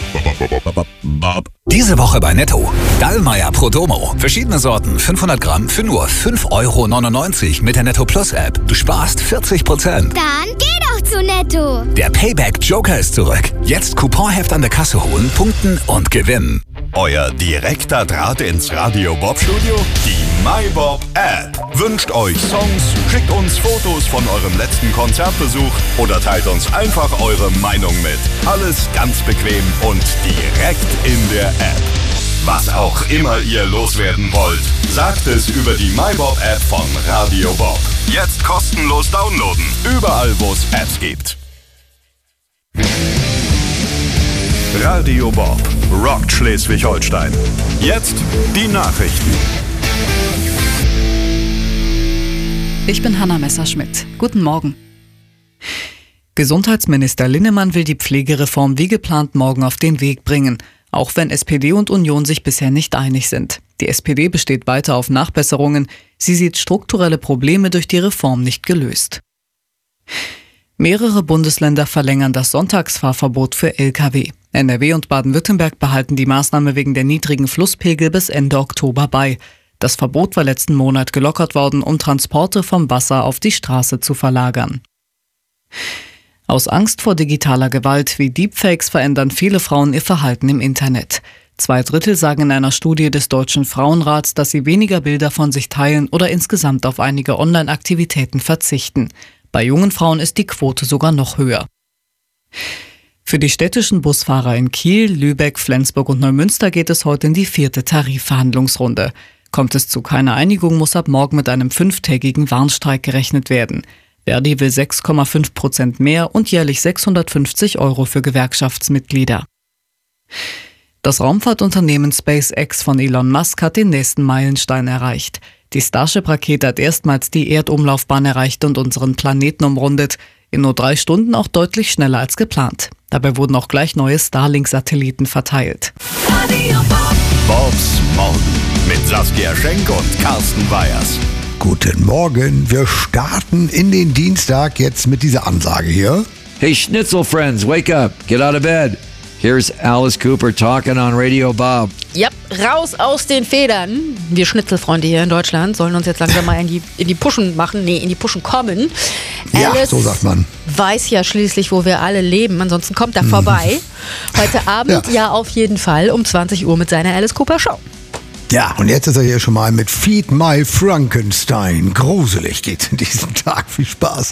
Diese Woche bei Netto. Dallmayr Pro Domo. Verschiedene Sorten, 500 Gramm für nur 5,99 € mit der Netto Plus App. Du sparst 40%. Dann geh doch zu Netto. Der Payback Joker ist zurück. Jetzt Couponheft an der Kasse holen, punkten und gewinnen. Euer direkter Draht ins Radio Bob Studio? Die MyBob App. Wünscht euch Songs, schickt uns Fotos von eurem letzten Konzertbesuch oder teilt uns einfach eure Meinung mit. Alles ganz bequem und direkt in der App. Was auch immer ihr loswerden wollt, sagt es über die MyBob App von Radio Bob. Jetzt kostenlos downloaden, überall wo es Apps gibt. Radio Bob rockt Schleswig-Holstein. Jetzt die Nachrichten. Ich bin Hanna Messerschmidt. Guten Morgen. Gesundheitsminister Linnemann will die Pflegereform wie geplant morgen auf den Weg bringen, auch wenn SPD und Union sich bisher nicht einig sind. Die SPD besteht weiter auf Nachbesserungen. Sie sieht strukturelle Probleme durch die Reform nicht gelöst. Mehrere Bundesländer verlängern das Sonntagsfahrverbot für Lkw. NRW und Baden-Württemberg behalten die Maßnahme wegen der niedrigen Flusspegel bis Ende Oktober bei. Das Verbot war letzten Monat gelockert worden, um Transporte vom Wasser auf die Straße zu verlagern. Aus Angst vor digitaler Gewalt wie Deepfakes verändern viele Frauen ihr Verhalten im Internet. 2/3 sagen in einer Studie des Deutschen Frauenrats, dass sie weniger Bilder von sich teilen oder insgesamt auf einige Online-Aktivitäten verzichten. Bei jungen Frauen ist die Quote sogar noch höher. Für die städtischen Busfahrer in Kiel, Lübeck, Flensburg und Neumünster geht es heute in die 4. Tarifverhandlungsrunde. Kommt es zu keiner Einigung, muss ab morgen mit einem 5-tägigen Warnstreik gerechnet werden. Verdi will 6,5% mehr und jährlich 650 € für Gewerkschaftsmitglieder. Das Raumfahrtunternehmen SpaceX von Elon Musk hat den nächsten Meilenstein erreicht. Die Starship-Rakete hat erstmals die Erdumlaufbahn erreicht und unseren Planeten umrundet. In nur 3 Stunden auch deutlich schneller als geplant. Dabei wurden auch gleich neue Starlink-Satelliten verteilt. Bobs Morgen mit Saskia Schenk und Carsten Weyers. Guten Morgen, wir starten in den Dienstag jetzt mit dieser Ansage hier. Hey Schnitzel friends, wake up, get out of bed. Here's Alice Cooper talking on Radio Bob. Ja, raus aus den Federn. Wir Schnitzelfreunde hier in Deutschland sollen uns jetzt langsam mal in die Puschen machen, in die Puschen kommen. Ja, Alice so sagt man. weiß ja schließlich, wo wir alle leben, ansonsten kommt er vorbei. Heute Abend ja auf jeden Fall um 20 Uhr mit seiner Alice Cooper Show. Ja, und jetzt ist er hier schon mal mit Feed My Frankenstein. Gruselig geht's in diesem Tag. Viel Spaß.